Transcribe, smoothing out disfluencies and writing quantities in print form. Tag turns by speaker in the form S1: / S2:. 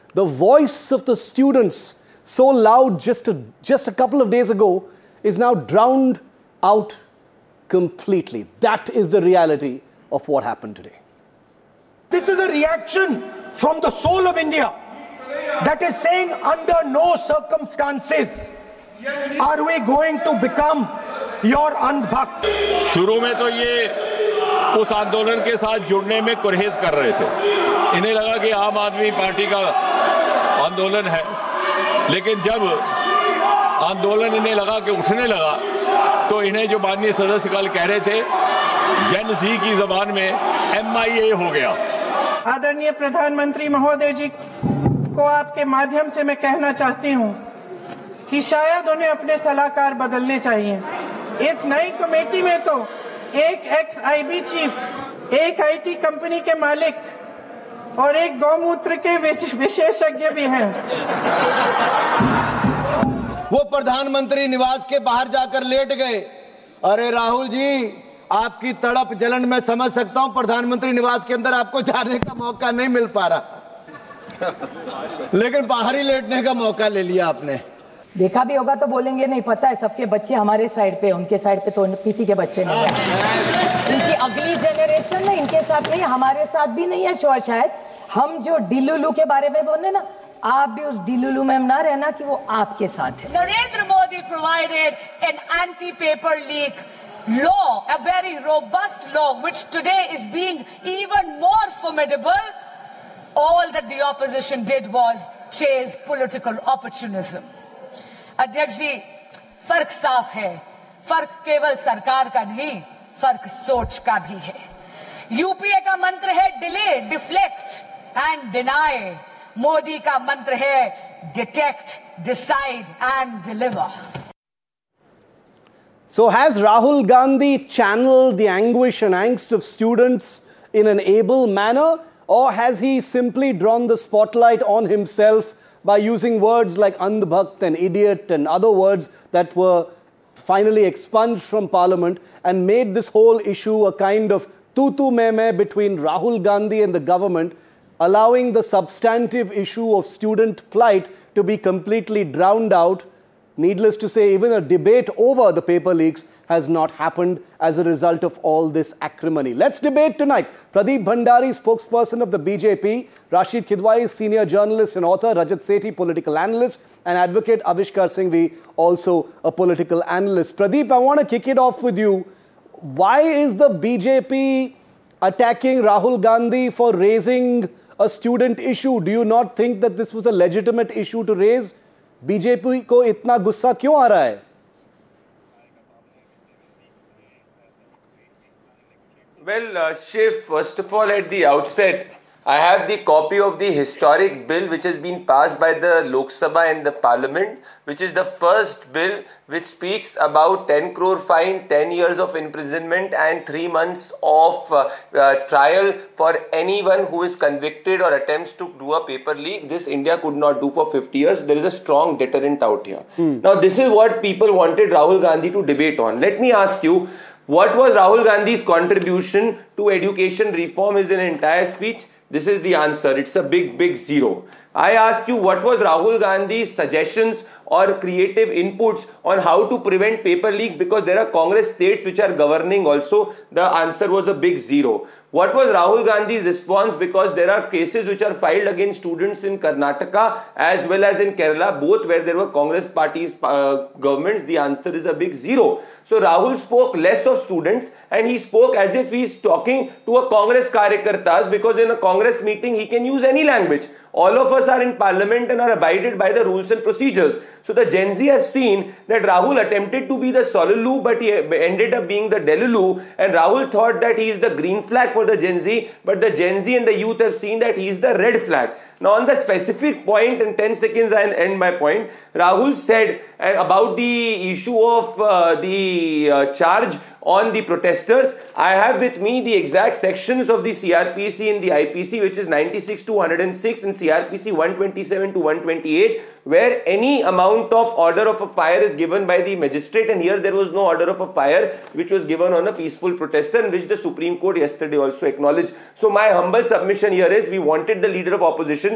S1: The voice of the students, so loud just a couple of days ago, is now drowned out completely. That is the reality of what happened today.
S2: This is a reaction from the soul of India that is saying under no circumstances are we going to become your अंधभक्त.
S3: शुरू में तो ये उस आंदोलन के साथ जुड़ने में गुरेज कर रहे थे. इन्हें लगा कि आम आदमी पार्टी का आंदोलन है, लेकिन जब आंदोलन इन्हें लगा कि उठने लगा तो इन्हें जो माननीय सदस्य कल कह रहे थे जन जी की जबान में MIA हो गया.
S4: आदरणीय प्रधानमंत्री महोदय जी को आपके माध्यम से मैं कहना चाहती हूं कि शायद उन्हें अपने सलाहकार बदलने चाहिए. इस नई कमेटी में तो एक ex-IB चीफ, एक IT कंपनी के मालिक और एक गौमूत्र के विशेषज्ञ भी हैं.
S5: वो प्रधानमंत्री निवास के बाहर जाकर लेट गए. अरे राहुल जी, आपकी तड़प जलन मैं समझ सकता हूं. प्रधानमंत्री निवास के अंदर आपको जाने का मौका नहीं मिल पा रहा, लेकिन बाहर ही लेटने का मौका ले लिया आपने.
S6: देखा भी होगा तो बोलेंगे नहीं, पता है सबके बच्चे हमारे साइड पे, उनके साइड पे तो किसी के बच्चे नहीं है. इनकी अगली जनरेशन में इनके साथ नहीं, हमारे साथ भी नहीं है. शायद हम जो डिलुलू के बारे में बोले ना, आप भी उस डिलुलू में ना रहना कि वो आपके साथ है.
S7: Narendra Modi provided an anti-paper leak law, a very robust law, which today is being even more formidable. All that the opposition did was chase political opportunism. अध्यक्ष जी, फर्क साफ है. फर्क केवल सरकार का नहीं, फर्क सोच का भी है. यूपीए का मंत्र है delay, deflect and deny. Modi का मंत्र है detect, decide and deliver.
S1: So has Rahul Gandhi channeled the anguish and angst of students in an able manner, or has he simply drawn the spotlight on himself by using words like andhbhakt and idiot and other words that were finally expunged from Parliament and made this whole issue a kind of tu-tu-me-me between Rahul Gandhi and the government, allowing the substantive issue of student plight to be completely drowned out? Needless to say, even a debate over the paper leaks has not happened as a result of all this acrimony. Let's debate tonight. Pradeep Bhandari, spokesperson of the BJP, Rashid Kidwai, senior journalist and author, Rajat Sethi, political analyst, and advocate Avishkar Singhvi, also a political analyst. Pradeep, I want to kick it off with you. Why is the BJP attacking Rahul Gandhi for raising a student issue? Do you not think that this was a legitimate issue to raise? BJP को इतना गुस्सा क्यों आ रहा है?
S8: Well, Shiv, first of all, at the outset, I have the copy of the historic bill which has been passed by the Lok Sabha and the Parliament, which is the first bill which speaks about 10 crore fine, 10 years of imprisonment and 3 months of trial for anyone who is convicted or attempts to do a paper leak. This India could not do for 50 years. There is a strong deterrent out here. Now, this is what people wanted Rahul Gandhi to debate on. Let me ask you, what was Rahul Gandhi's contribution to education reform in an entire speech? This is the answer. It's a big, big zero. I ask you, what was Rahul Gandhi's suggestions or creative inputs on how to prevent paper leaks? Because there are Congress states which are governing also. The answer was a big zero. What was Rahul Gandhi's response? Because there are cases which are filed against students in Karnataka as well as in Kerala, both where there were Congress parties governments. The answer is a big zero. So Rahul spoke less of students and he spoke as if he is talking to a Congress karyakartas, because in a Congress meeting he can use any language. All of us are in parliament and are abided by the rules and procedures. So the Gen Z have seen that Rahul attempted to be the Solulu, but he ended up being the Delulu, and Rahul thought that he is the green flag for the Gen Z, but the Gen Z and the youth have seen that he is the red flag. Now on the specific point, in 10 seconds I'll end my point, Rahul said about the issue of the charge on the protesters. I have with me the exact sections of the CRPC and the IPC, which is 96 to 106 and CRPC 127 to 128, where any amount of order of a fire is given by the magistrate, and here there was no order of a fire which was given on a peaceful protester, and which the Supreme Court yesterday also acknowledged. So my humble submission here is, we wanted the leader of opposition